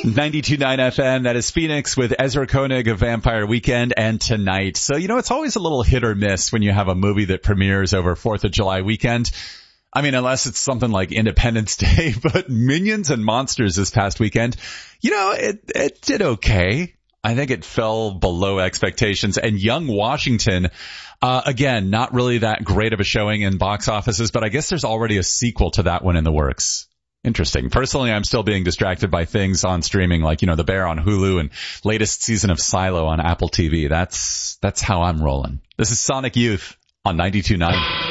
92.9 FM, that is Phoenix with Ezra Koenig of Vampire Weekend and Tonight. So, it's always a little hit or miss when you have a movie that premieres over 4th of July weekend. I mean, unless it's something like Independence Day, but Minions and Monsters this past weekend, it did okay. I think it fell below expectations. And Young Washington, again, not really that great of a showing in box offices, but I guess there's already a sequel to that one in the works. Interesting. Personally, I'm still being distracted by things on streaming like, The Bear on Hulu and latest season of Silo on Apple TV. That's how I'm rolling. This is Sonic Youth on 92.9.